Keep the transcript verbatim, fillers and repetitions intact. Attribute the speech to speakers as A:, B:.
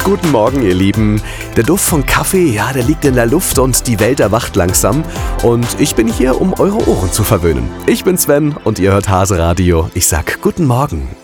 A: Guten Morgen, ihr Lieben. Der Duft von Kaffee, ja, der liegt in der Luft und die Welt erwacht langsam. Und ich bin hier, um eure Ohren zu verwöhnen. Ich bin Sven und ihr hört Hase Radio. Ich sag Guten Morgen.